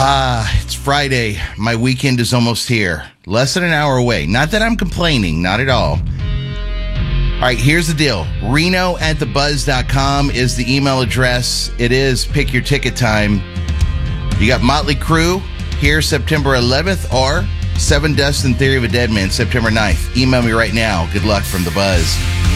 It's Friday. My weekend is almost here. Less than an hour away. Not that I'm complaining. Not at all. All right, here's the deal. Reno@thebuzz.com is the email address. It is pick your ticket time. You got Motley Crue here September 11th or Seven Deaths and Theory of a Dead Man September 9th. Email me right now. Good luck from The Buzz.